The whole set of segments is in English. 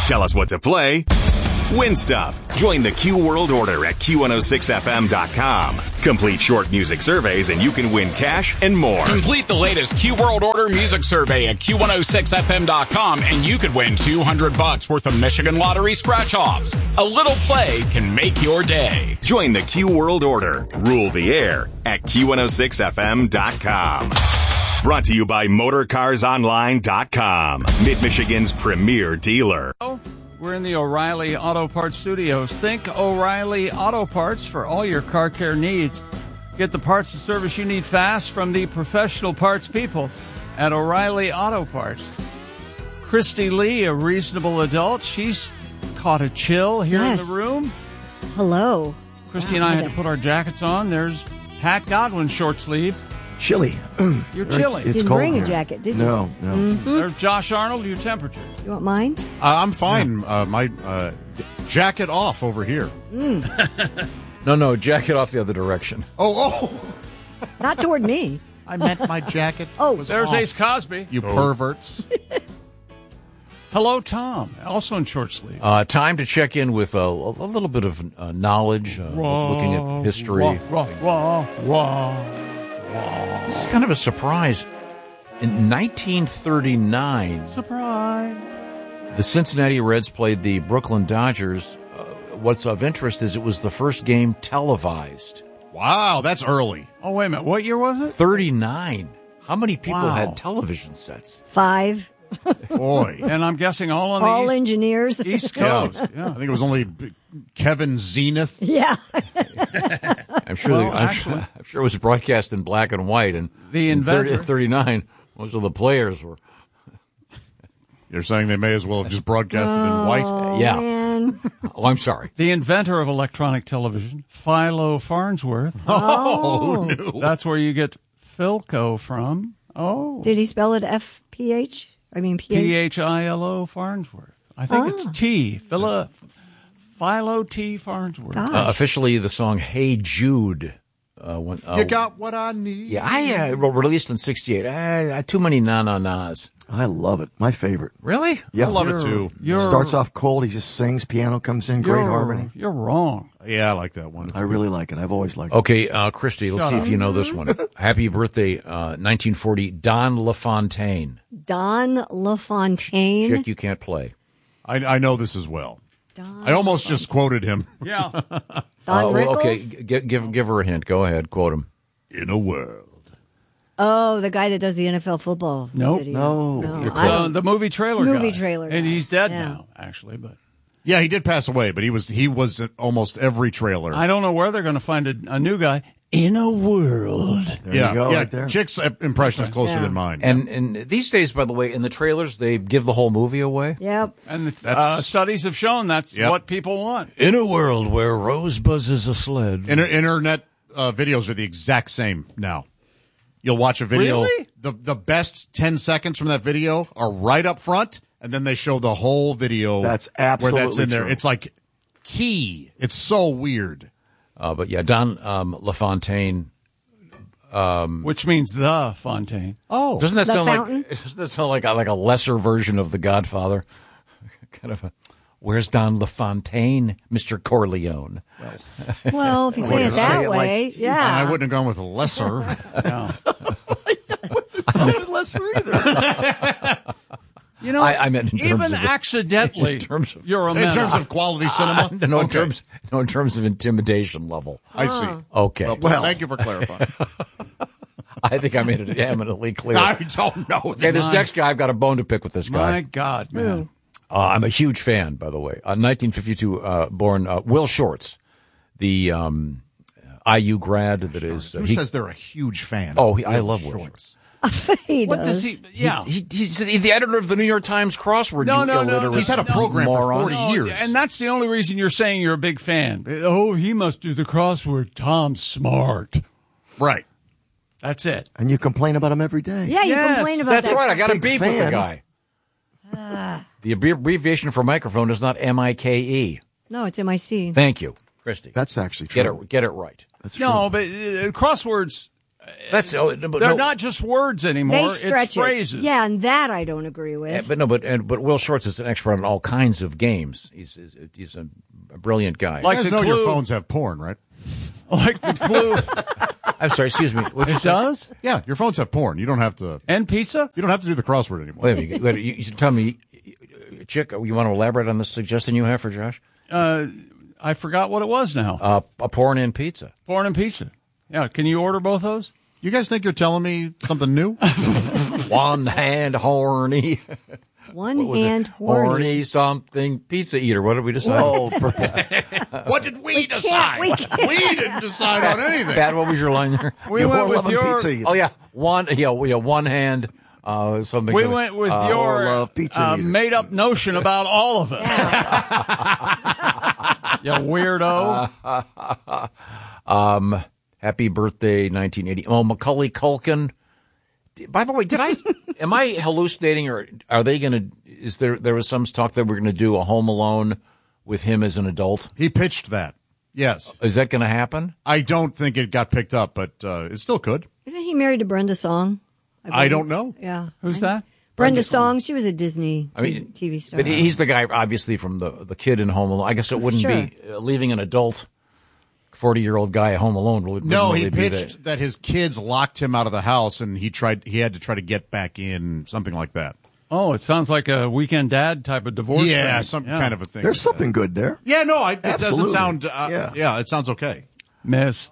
Tell us what to play. Win stuff. Join the Q World Order at Q106FM.com. Complete short music surveys and you can win cash and more. Complete the latest Q World Order music survey at Q106FM.com and you could win $200 worth of Michigan Lottery scratch-offs. A little play can make your day. Join the Q World Order. Rule the air at Q106FM.com. Brought to you by MotorCarsOnline.com. Mid-Michigan's premier dealer. We're in the O'Reilly Auto Parts studios. Think O'Reilly Auto Parts for all your car care needs. Get the parts and service you need fast from the professional parts people at O'Reilly Auto Parts. Christy Lee, a reasonable adult, she's caught a chill here in the room. Hello. Christy and I had to put our jackets on. There's Pat Godwin, short sleeve. Chilly. You're chilly. It's Didn't cold bring here. No jacket, did you? No. There's Josh Arnold, your temperature. You want mine? I'm fine. My jacket off over here. No, jacket off the other direction. Oh. Not toward me. I meant my jacket. Oh, was There's off. Ace Cosby. You perverts. Hello, Tom, also in short sleeve. Time to check in with a little bit of knowledge, looking at history. It's kind of a surprise. In 1939, Surprise. the Cincinnati Reds played the Brooklyn Dodgers. What's of interest is it was the first game televised. Wow, that's early. Oh, wait a minute. What year was it? 39. How many people Wow. had television sets? 5. Boy. And I'm guessing all on All the engineers. East Yeah. Coast. I Yeah. think it was only Kevin Zenith. Yeah. I'm sure. Well, I'm actually- sure it was broadcast in black and white. And The in inventor. 39, most of the players were. You're saying they may as well have just broadcasted in white. Yeah. Man. Oh, I'm sorry. The inventor of electronic television, Philo Farnsworth. Oh, who knew? That's where you get Philco from. Oh. Did he spell it F-P-H? I mean P-H? P-H-I-L-O Farnsworth. I think it's T. Philo T. Farnsworth. Gosh. Officially, the song "Hey Jude." You got what I need. Yeah, I released in '68. Too many na-na-nas. I love it. My favorite. Really? Yeah. I love it too. Starts off cold. He just sings. Piano comes in. Great harmony. You're wrong. Yeah, I like that one. I really like it. I've always liked it. Okay, Christy, let's see if you know this one. Happy birthday, 1940, Don LaFontaine. Don LaFontaine. Chick you can't play. I know this as well. Don I almost just quoted him. Yeah. Don Rickles? Okay, give her a hint. Go ahead, quote him. In a world. Oh, the guy that does the NFL football Nope. video. No. You're I- close. The movie trailer Movie guy. trailer And guy. he's dead Yeah. now, actually. But Yeah, he did pass away, but he was at almost every trailer. I don't know where they're going to find a new guy. In a world. There yeah, you go, yeah. right there. Chick's impression is closer Yeah. than mine. And these days, by the way, in the trailers, they give the whole movie away. Yep. And That's- studies have shown that's Yep. what people want. In a world where Rosebud is a sled. Internet videos are the exact same now. You'll watch a video. Really? The best 10 seconds from that video are right up front, and then they show the whole video. That's where that's absolutely in there. true. It's like key. It's so weird. But yeah, Don LaFontaine. Which means the Fontaine. Oh, Doesn't that The sound fountain? like? Doesn't that sound like a lesser version of The Godfather? Kind of a. Where's Don LaFontaine, Mr. Corleone? Well, if you say it say that it like- way, and I yeah. wouldn't have gone with lesser. Lesser either. You know, I meant in terms even of accidentally, in terms of- you're a In menace. terms of quality cinema, No, in Okay. terms of intimidation level. I see. Okay, Well, thank you for clarifying. I think I made it eminently clear. I don't know. Okay, this next guy, I've got a bone to pick with this My guy. God, man. I'm a huge fan, by the way. 1952 born Will Shorts, the IU grad that is. Who he- says they're a huge fan? Oh, I love Will Shorts. He What does does. he? Yeah. He's the editor of the New York Times crossword. No, you no, no, illiterate He's had a program moron. for 40 years. And that's the only reason you're saying you're a big fan. Oh, he must do the crossword. Tom's smart. Right. That's it. And you complain about him every day. Yeah, you Yes, complain about That's that. right. I got a Big beef with the fan. guy. The abbreviation for microphone is not MIKE. No, it's MIC. Thank you, Christy. That's actually true. Get it right. That's No, true. but crosswords They're not just words anymore. They stretch it's phrases. it. Yeah, and that I don't agree with. But Will Shortz is an expert on all kinds of games. He's a brilliant guy. You guys know your phones have porn, right? Like the Clue. I'm sorry, excuse me. It does? Yeah, your phones have porn. You don't have to. And pizza? You don't have to do the crossword anymore. Wait a minute. You tell me, Chick, you want to elaborate on this suggestion you have for Josh? I forgot what it was now. A porn and pizza. Porn and pizza. Yeah, can you order both those? You guys think you're telling me something new? One hand horny. One hand horny. Something pizza eater. What did we decide? Oh, What did we decide? We didn't decide on anything. Pat, what was your line there? We went with your pizza eater. Oh yeah, one hand. Something. We went with your love pizza eater. made-up notion about all of us. You weirdo. Happy birthday, 1980. Oh, Macaulay Culkin. By the way, am I hallucinating, or are they going to? There was some talk that we're going to do a Home Alone with him as an adult. He pitched that. Yes. Is that going to happen? I don't think it got picked up, but it still could. Isn't he married to Brenda Song? I don't know. Yeah. Who's that? Brenda Song. She was a Disney TV star. But he's the guy, obviously, from the kid in Home Alone. I guess it wouldn't be leaving an adult 40-year-old guy at Home Alone. Wouldn't He really pitched that his kids locked him out of the house, and he had to try to get back in, something like that. Oh, it sounds like a Weekend Dad type of divorce. Yeah, thing. some kind of a thing. There's something good there. Yeah, no, it doesn't Absolutely. sound. Yeah, it sounds okay. Miss.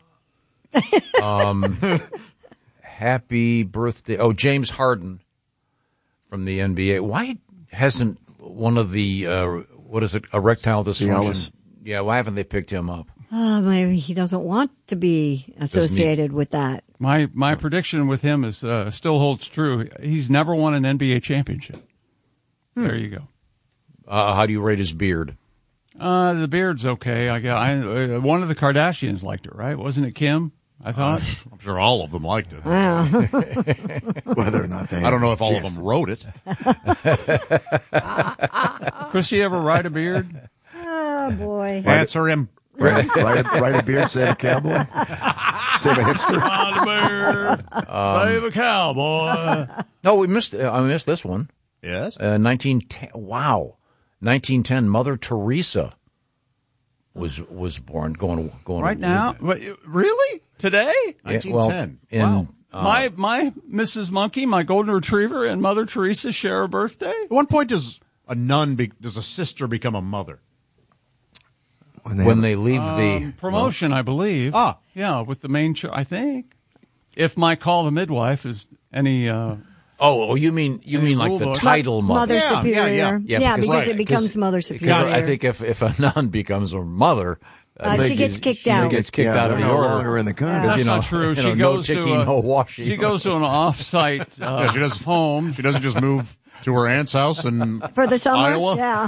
Happy birthday. Oh, James Harden from the NBA. Why hasn't one of the, erectile dysfunction? Cialis. Yeah, why haven't they picked him up? Maybe he doesn't want to be associated with that. My prediction with him is still holds true. He's never won an NBA championship. There you go. How do you rate his beard? The beard's okay. One of the Kardashians liked it, right? Wasn't it Kim? I thought. I'm sure all of them liked it. Whether or not they. I don't know if all of them wrote it. Chrissy ever ride a beard? Oh, boy. Answer him. Right a beard, save a cowboy, save a hipster. Ride a beard, save a cowboy. No, I missed this one. Yes. 1910. Wow. 1910. Mother Teresa was born. Going right now. Really? Today? 1910. Wow. My Mrs. Monkey, my golden retriever, and Mother Teresa share a birthday. At one point, does a sister become a mother? When they leave the promotion, I believe. Yeah, with the main I think. If my Call the Midwife is any. You mean like the title mother? Mother Superior. Yeah, because it becomes Mother Superior. Because I think if a nun becomes a mother, she gets kicked out. She gets kicked out of the no order. longer in the country. That's not true. She goes to an off-site home. She doesn't just move to her aunt's house in for the summer. Iowa. Yeah.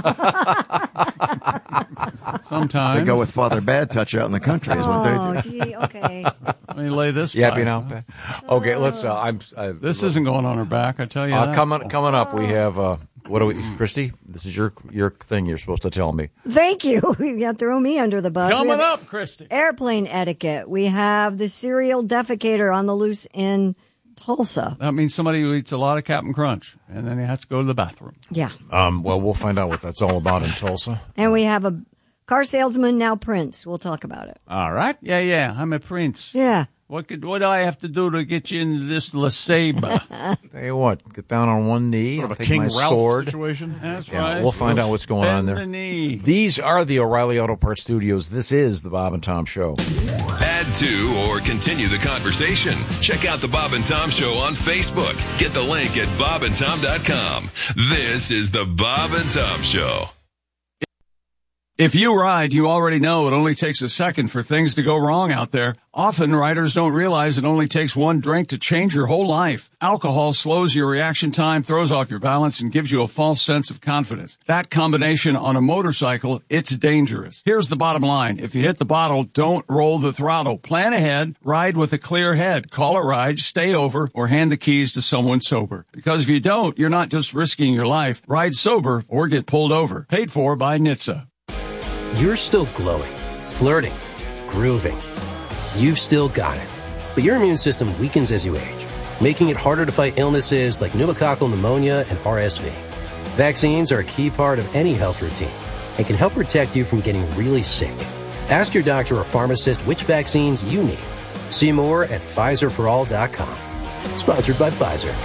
Sometimes they go with Father Bad Touch out in the country. Is what they do. Gee, okay. Let me lay this. Yeah, okay, let's. This isn't going on her back. I tell you. Coming up, we have. What do we, Christy? This is your thing. You're supposed to tell me. Thank you. You got to throw me under the bus. Coming up, Christy. Airplane etiquette. We have the serial defecator on the loose in Tulsa. That means somebody who eats a lot of Captain Crunch, and then he has to go to the bathroom. Yeah. Well, we'll find out what that's all about in Tulsa. And we have a car salesman, now Prince. We'll talk about it. All right. Yeah. I'm a prince. Yeah. What do I have to do to get you into this LeSabre? Tell you what, get down on one knee. Sort of a take King my Ralph sword. situation. That's Yeah, right. we'll find out what's going on Bend there. the knee. These are the O'Reilly Auto Parts Studios. This is the Bob and Tom Show. Add to or continue the conversation. Check out the Bob and Tom Show on Facebook. Get the link at bobandtom.com. This is the Bob and Tom Show. If you ride, you already know it only takes a second for things to go wrong out there. Often, riders don't realize it only takes one drink to change your whole life. Alcohol slows your reaction time, throws off your balance, and gives you a false sense of confidence. That combination on a motorcycle, it's dangerous. Here's the bottom line. If you hit the bottle, don't roll the throttle. Plan ahead, ride with a clear head. Call a ride, stay over, or hand the keys to someone sober. Because if you don't, you're not just risking your life. Ride sober or get pulled over. Paid for by NHTSA. You're still glowing, flirting, grooving. You've still got it. But your immune system weakens as you age, making it harder to fight illnesses like pneumococcal pneumonia and RSV. Vaccines are a key part of any health routine and can help protect you from getting really sick. Ask your doctor or pharmacist which vaccines you need. See more at PfizerForAll.com. Sponsored by Pfizer.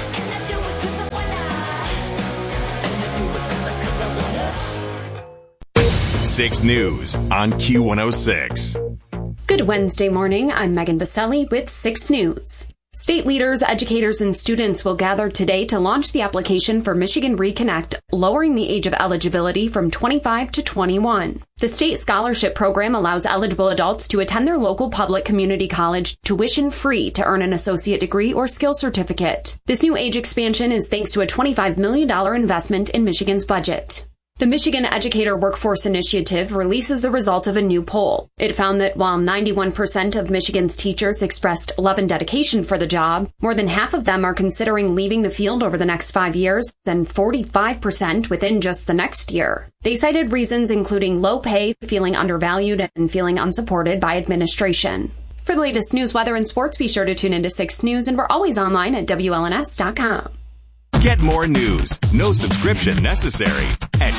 6 News on Q106. Good Wednesday morning. I'm Megan Baselli with 6 News. State leaders, educators, and students will gather today to launch the application for Michigan Reconnect, lowering the age of eligibility from 25 to 21. The state scholarship program allows eligible adults to attend their local public community college tuition-free to earn an associate degree or skill certificate. This new age expansion is thanks to a $25 million investment in Michigan's budget. The Michigan Educator Workforce Initiative releases the result of a new poll. It found that while 91% of Michigan's teachers expressed love and dedication for the job, more than half of them are considering leaving the field over the next 5 years, and 45% within just the next year. They cited reasons including low pay, feeling undervalued, and feeling unsupported by administration. For the latest news, weather, and sports, be sure to tune into 6 News, and we're always online at WLNS.com. Get more news, no subscription necessary, at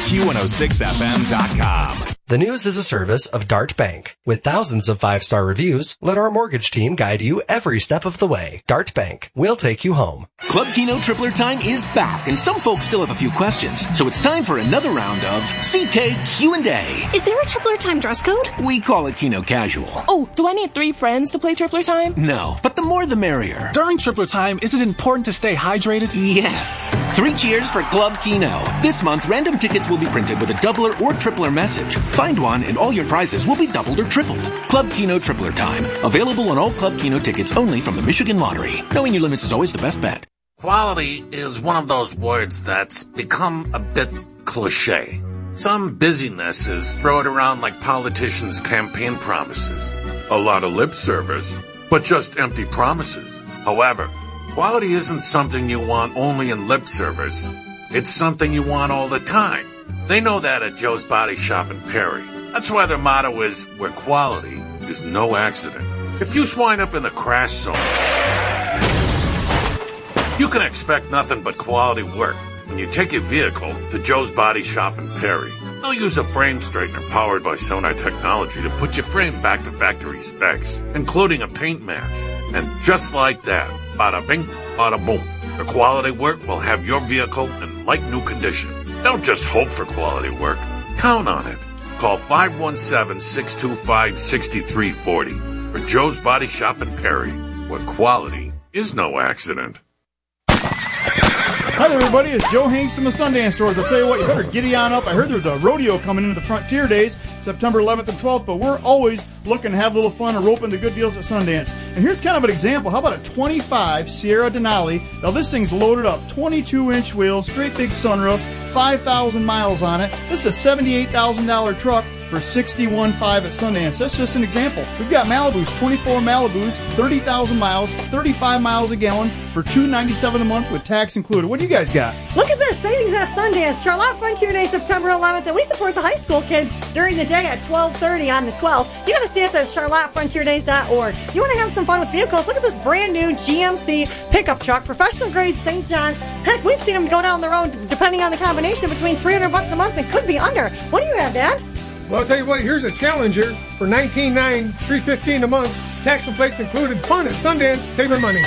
Q106FM.com. The News is a service of Dart Bank. With thousands of 5-star reviews, let our mortgage team guide you every step of the way. Dart Bank, we'll take you home. Club Keno Tripler time is back, and some folks still have a few questions. So it's time for another round of CK Q&A. Is there a Tripler time dress code? We call it Keno Casual. Oh, do I need 3 friends to play Tripler time? No, but the more the merrier. During Tripler time, is it important to stay hydrated? Yes. 3 cheers for Club Keno. This month, random tickets will be printed with a doubler or tripler message. Find one and all your prizes will be doubled or tripled. Club Keno Tripler time. Available on all Club Keno tickets only from the Michigan Lottery. Knowing your limits is always the best bet. Quality is one of those words that's become a bit cliche. Some busyness is thrown around like politicians' campaign promises. A lot of lip service, but just empty promises. However, quality isn't something you want only in lip service. It's something you want all the time. They know that at Joe's Body Shop in Perry. That's why their motto is, where quality is no accident. If you wind up in the crash zone, you can expect nothing but quality work when you take your vehicle to Joe's Body Shop in Perry. They'll use a frame straightener powered by Sonar technology to put your frame back to factory specs, including a paint match. And just like that, bada bing, bada boom, the quality work will have your vehicle in like new condition. Don't just hope for quality work. Count on it. Call 517-625-6340 for Joe's Body Shop in Perry, where quality is no accident. Hi there, everybody. It's Joe Hanks from the Sundance Stores. I'll tell you what, you better giddy on up. I heard there's a rodeo coming into the Frontier Days, September 11th and 12th, but we're always looking to have a little fun and rope in the good deals at Sundance. And here's kind of an example. How about a 25 Sierra Denali? Now, this thing's loaded up, 22-inch wheels, great big sunroof, 5,000 miles on it. This is a $78,000 truck for $61,500 at Sundance. That's just an example. We've got Malibus, 24 Malibus, 30,000 miles, 35 miles a gallon for $297 a month with tax included. What do you guys got? Look at this, savings at Sundance. Charlotte Frontier Day, September 11th, and we support the high school kids during the day at 12:30 on the 12th. You got to see us at charlottefrontierdays.org. You want to have some fun with vehicles? Look at this brand new GMC pickup truck, professional grade St. John's. Heck, we've seen them go down the road, depending on the combination, between $300 a month and could be under. What do you have, Dad? Well, I'll tell you what, here's a Challenger for $19,900, $315 a month, tax and plates included. Fun at Sundance, saving money.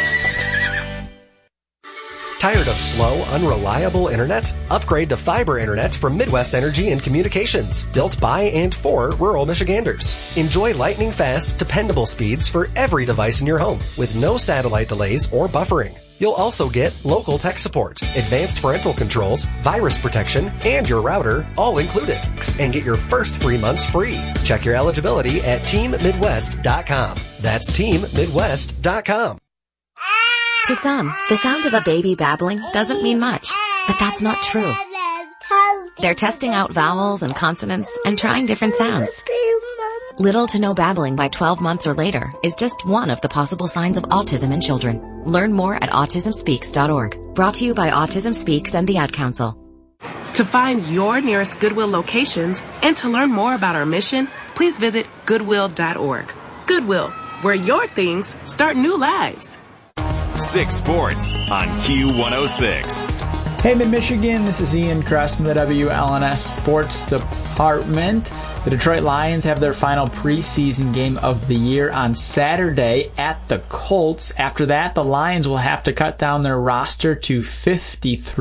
Tired of slow, unreliable internet? Upgrade to fiber internet from Midwest Energy and Communications, built by and for rural Michiganders. Enjoy lightning-fast, dependable speeds for every device in your home, with no satellite delays or buffering. You'll also get local tech support, advanced parental controls, virus protection, and your router all included. And get your first 3 months free. Check your eligibility at teammidwest.com. That's teammidwest.com. To some, the sound of a baby babbling doesn't mean much, but that's not true. They're testing out vowels and consonants and trying different sounds. Little to no babbling by 12 months or later is just one of the possible signs of autism in children. Learn more at autismspeaks.org. Brought to you by Autism Speaks and the Ad Council. To find your nearest Goodwill locations and to learn more about our mission, please visit Goodwill.org. Goodwill, where your things start new lives. 6 Sports on Q106. Hey, Mid-Michigan, this is Ian Kress from the WLNS Sports Department. The Detroit Lions have their final preseason game of the year on Saturday at the Colts. After that, the Lions will have to cut down their roster to 53.